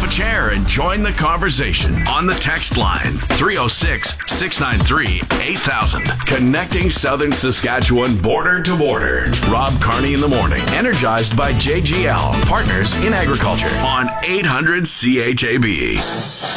a chair and join the conversation on the text line 306-693-8000. Connecting Southern Saskatchewan border to border. Rob Carney in the morning. Energized by JGL, partners in agriculture on 800 CHAB.